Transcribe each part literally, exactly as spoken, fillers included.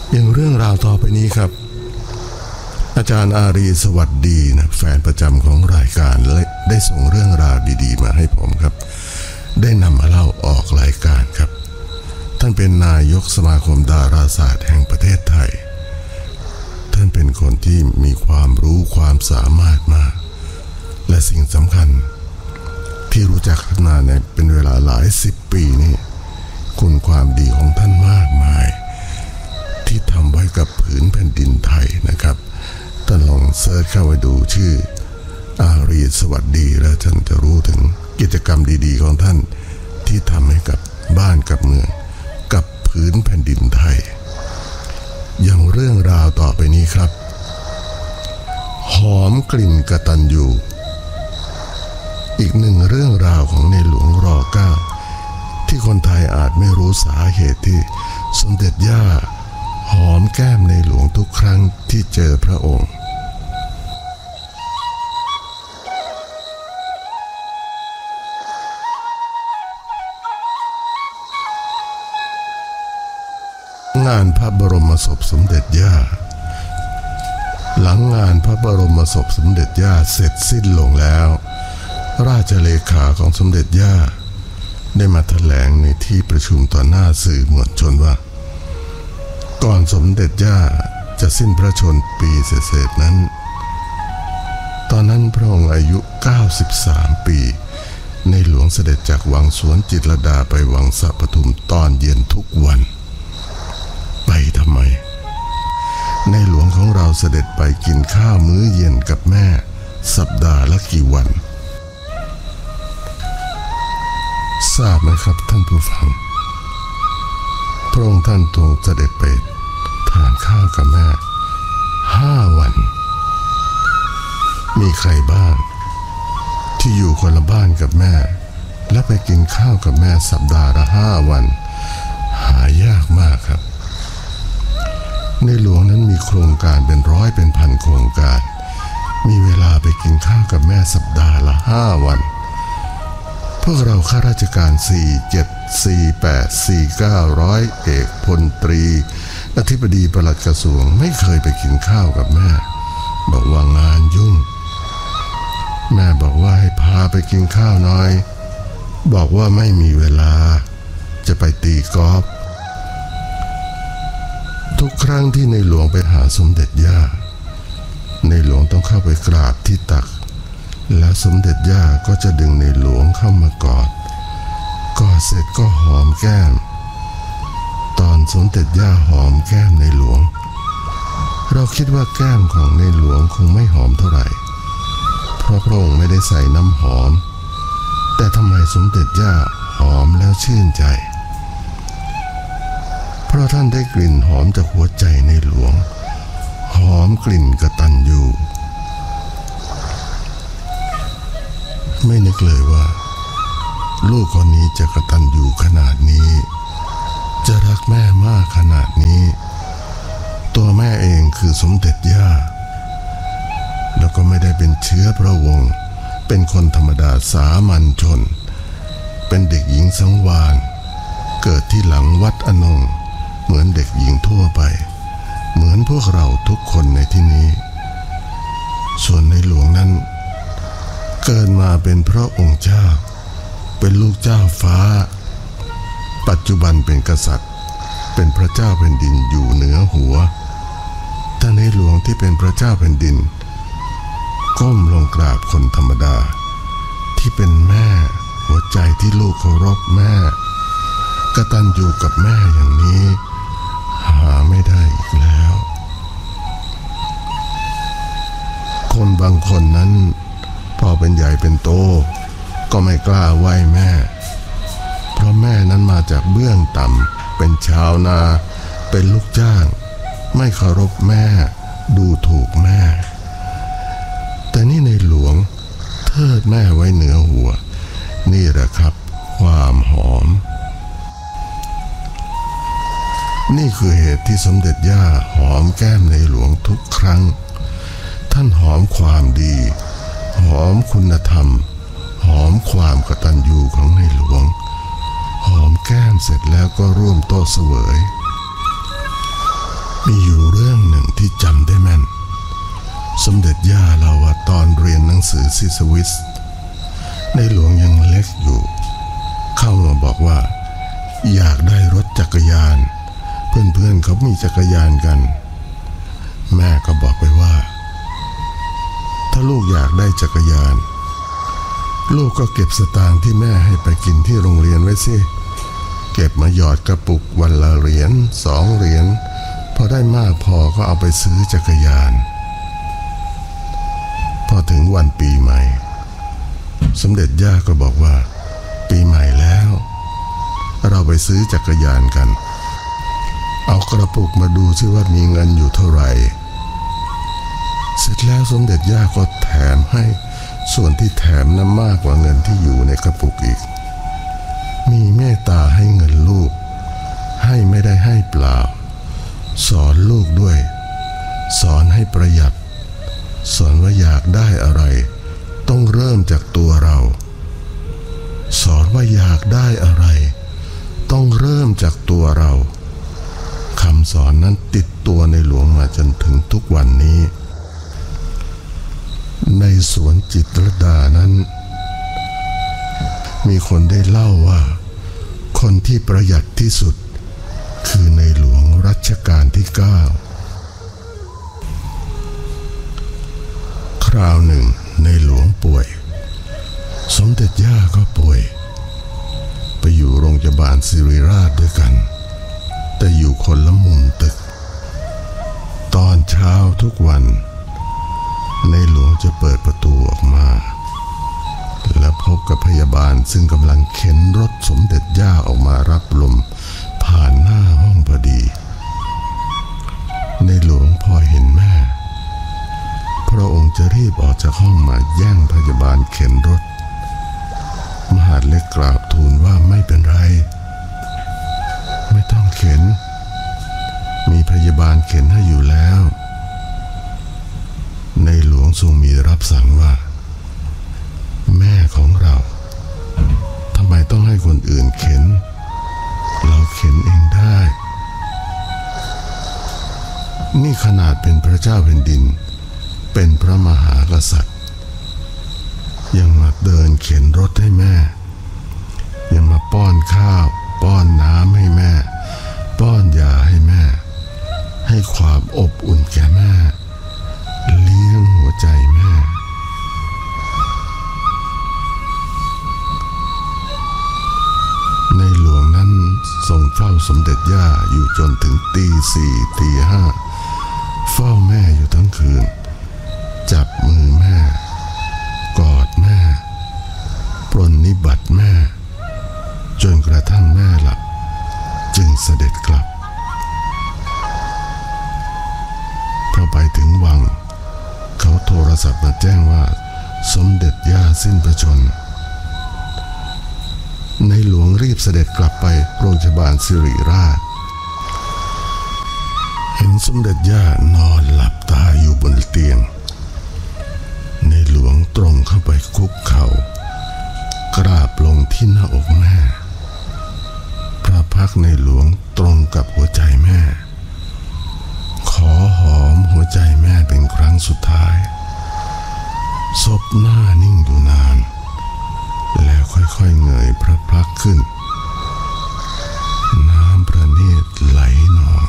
อย่างเรื่องราวต่อไปนี้ครับอาจารย์อารีสวัสดีนะแฟนประจำของรายการและได้ส่งเรื่องราวดีๆมาให้ผมครับได้นำมาเล่าออกรายการครับท่านเป็นนายกสมาคมดาราศาสตร์แห่งประเทศไทยท่านเป็นคนที่มีความรู้ความสามารถมากและสิ่งสำคัญที่รู้จักกันมาในเป็นเวลาหลายสิบปีนี่คุณความดีของท่านมากมายที่ทำไว้กับผืนแผ่นดินไทยนะครับท่านลองเสิร์ชเข้าไปดูชื่ออารีสวัสดีแล้วท่านจะรู้ถึงกิจกรรมดีๆของท่านที่ทำให้กับบ้านกับเมืองกับผืนแผ่นดินไทยอย่างเรื่องราวต่อไปนี้ครับหอมกลิ่นกตัญญูอีกหนึ่งเรื่องราวของในหลวงรอเก้าที่คนไทยอาจไม่รู้สาเหตุที่สมเด็จย่าหอมแก้มในหลวงทุกครั้งที่เจอพระองค์งานพระบรมศพสมเด็จย่าหลังงานพระบรมศพสมเด็จย่าเสร็จสิ้นลงแล้วราชเลขาของสมเด็จย่าได้มาแถลงในที่ประชุมต่อหน้าสื่อมวลชนว่าก่อนสมเด็จย่าจะสิ้นพระชนม์ปีเศษๆนั้นตอนนั้นพระองค์อายุเก้าสิบสามปีในหลวงเสด็จจากวังสวนจิตรลดาไปวังสะปทุมตอนเย็นทุกวันไปทำไมในหลวงของเราเสด็จไปกินข้าวมื้อเย็นกับแม่สัปดาห์ละกี่วันทราบไหมครับท่านผู้ฟังพระองค์ท่านทรงเสด็จไปทานข้าวกับแม่ห้าวันมีใครบ้างที่อยู่คนละบ้านกับแม่และไปกินข้าวกับแม่สัปดาห์ละห้าวันหายากมากครับในหลวงนั้นมีโครงการเป็นร้อยเป็นพันโครงการมีเวลาไปกินข้าวกับแม่สัปดาห์ละห้าวันพวกเราข้าราชการสี่เจ็ดสี่แปดสี่เก้าร้อยเอกพลตรีอธิบดีปลัดกระทรวงไม่เคยไปกินข้าวกับแม่บอกว่างานยุ่งแม่บอกว่าให้พาไปกินข้าวหน่อยบอกว่าไม่มีเวลาจะไปตีกอล์ฟทุกครั้งที่ในหลวงไปหาสมเด็จย่าในหลวงต้องเข้าไปกราบที่ตักและสมเด็จย่าก็จะดึงในหลวงเข้ามากอดกอดเสร็จก็หอมแก้มตอนสมเด็จย่าหอมแก้มในหลวงเราคิดว่าแก้มของในหลวงคงไม่หอมเท่าไหร่เพราะพระองค์ไม่ได้ใส่น้ำหอมแต่ทำไมสมเด็จย่าหอมแล้วชื่นใจเพราะท่านได้กลิ่นหอมจากหัวใจในหลวงหอมกลิ่นกตัญญูไม่นึกเลยว่าลูกคนนี้จะกตัญญูขนาดนี้จะรักแม่มากขนาดนี้ตัวแม่เองคือสมเด็จย่าแล้วก็ไม่ได้เป็นเชื้อพระวงศ์เป็นคนธรรมดาสามัญชนเป็นเด็กหญิงสังวาลเกิดที่หลังวัดอนงเหมือนเด็กหญิงทั่วไปเหมือนพวกเราทุกคนในที่นี้ส่วนในหลวงนั้นเกิดมาเป็นพระองค์เจ้าเป็นลูกเจ้าฟ้าปัจจุบันเป็นกษัตริย์เป็นพระเจ้าแผ่นดินอยู่เหนือหัวแต่ในหลวงที่เป็นพระเจ้าแผ่นดินก้มลงกราบคนธรรมดาที่เป็นแม่หัวใจที่ลูกเคารพแม่กตัญญูกับแม่อย่างนี้หาไม่ได้อีกแล้วคนบางคนนั้นพอเป็นใหญ่เป็นโตก็ไม่กล้าไหว้แม่เพราะแม่นั้นมาจากเบื้องต่ำเป็นชาวนาเป็นลูกจ้างไม่เคารพแม่ดูถูกแม่แต่นี่ในหลวงเทิดแม่ไว้เหนือหัวนี่แหละครับความหอมนี่คือเหตุที่สมเด็จย่าหอมแก้มในหลวงทุกครั้งท่านหอมความดีหอมคุณธรรมหอมความกตัญญูของในหลวงหอมแก้มเสร็จแล้วก็ร่วมโต๊ะเสวยมีอยู่เรื่องหนึ่งที่จำได้แม่นสมเด็จย่าเราว่าตอนเรียนหนังสือที่สวิสในหลวงยังเล็กอยู่เข้ามาบอกว่าอยากได้รถจักรยานเพื่อนๆเขามีจักรยานกันแม่ก็บอกไปว่าถ้าลูกอยากได้จักรยานลูกก็เก็บสตางค์ที่แม่ให้ไปกินที่โรงเรียนไว้สิเก็บมาหยอดกระปุกวันละเหรียญสองเหรียญพอได้มากพอก็เอาไปซื้อจักรยานพอถึงวันปีใหม่สมเด็จย่าก็บอกว่าปีใหม่แล้วเราไปซื้อจักรยานกันเอากระปุกมาดูซิว่ามีเงินอยู่เท่าไหร่เสร็จแล้วสมเด็จย่าก็แถมให้ส่วนที่แถมนั้นมากกว่าเงินที่อยู่ในกระปุกอีกมีเมตตาให้เงินลูกให้ไม่ได้ให้เปล่าสอนลูกด้วยสอนให้ประหยัดสอนว่าอยากได้อะไรต้องเริ่มจากตัวเราสอนว่าอยากได้อะไรต้องเริ่มจากตัวเราคำสอนนั้นติดตัวในหลวงมาจนถึงทุกวันนี้ในสวนจิตรลดานั้นมีคนได้เล่าว่าคนที่ประหยัดที่สุดคือในหลวงรัชกาลที่เก้าคราวหนึ่งในหลวงป่วยสมเด็จย่าก็ป่วยไปอยู่โรงพยาบาลศิริราชด้วยกันแต่อยู่คนละมุมตึกตอนเช้าทุกวันในหลวงจะเปิดประตูออกมาและพบกับพยาบาลซึ่งกำลังเข็นรถสมเด็จย่าออกมารับลมผ่านหน้าห้องพอดีในหลวงพอเห็นแม่พระองค์จะรีบออกจากห้องมาแย่งพยาบาลเข็นรถมหาดเล็กกราบทูลว่าไม่เป็นไรไม่ต้องเข็นมีพยาบาลเข็นให้อยู่แล้วในหลวงทรงมีรับสั่งว่าแม่ของเราทำไมต้องให้คนอื่นเข็นเราเข็นเองได้นี่ขนาดเป็นพระเจ้าแผ่นดินเป็นพระมหากษัตริย์ยังมาเดินเข็นรถให้แม่ยังมาป้อนข้าวป้อนน้ำให้แม่ป้อนยาให้แม่ให้ความอบอุ่นแก่แม่เลี้ยงหัวใจแม่ในหลวงนั้นทรงเฝ้าสมเด็จย่าอยู่จนถึงตีสี่ตีห้าเฝ้าแม่อยู่ทั้งคืนจับมือแม่กอดแม่ปรนนิบัติแม่จนกระทั่งแม่หลับจึงเสด็จกลับพอไปถึงวังเขาโทรศัพท์มาแจ้งว่าสมเด็จย่าสิ้นพระชนม์ในหลวงรีบเสด็จกลับไปโรงพยาบาลศิริราชเห็นสมเด็จย่านอนหลับตาอยู่บนเตียงในหลวงตรงเข้าไปคุกเข่ากราบลงที่หน้าอกแม่พระพักในหลวงตรงกับหัวใจแม่ขอหอมหัวใจแม่เป็นครั้งสุดท้ายซบหน้านิ่งอยู่นานแล้วค่อยๆเงยพระพักขึ้นน้ำพระเนตรไหลนอง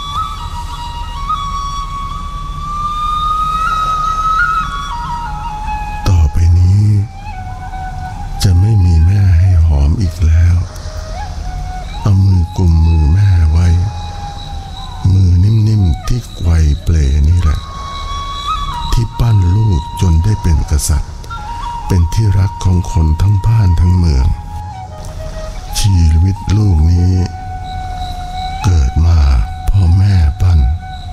ต่อไปนี้จะไม่มีแม่ให้หอมอีกแล้วเอามือกุมมือแม่ไว้มือนิ่มๆที่ไกวเปลนี่แหละที่ปั้นลูกจนได้เป็นกษัตริย์เป็นที่รักของคนทั้งบ้านทั้งเมืองชีวิตลูกนี้เกิดมาพ่อแม่ปั้น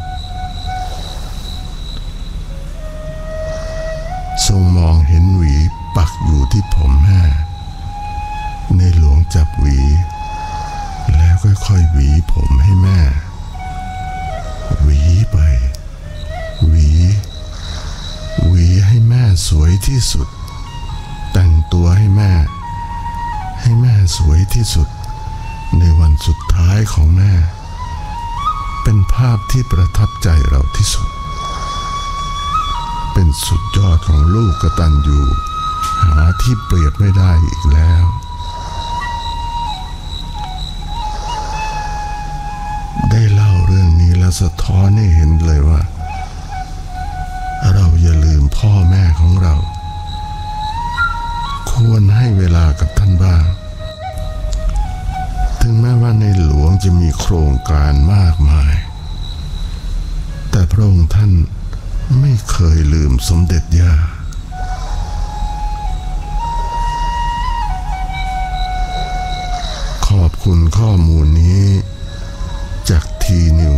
ทรงมองเห็นหวีปักอยู่ที่ผมแม่ในหลวงจับหวีแล้วค่อยๆหวีผมให้แม่หวีไปหวีหวีให้แม่สวยที่สุดแต่งตัวให้แม่ให้แม่สวยที่สุดในวันสุดท้ายของแม่เป็นภาพที่ประทับใจเราที่สุดเป็นสุดยอดของลูกกตัญญูหาที่เปรียบไม่ได้อีกแล้วได้เล่าเรื่องนี้แล้วสะท้อนให้เห็นเลยว่าเราอย่าลืมพ่อแม่ของเราควรให้เวลากับท่านบ้างถึงแม้ว่าในหลวงจะมีโครงการมากมายแต่พระองค์ท่านไม่เคยลืมสมเด็จย่าขอบคุณข้อมูลนี้จากทีนิว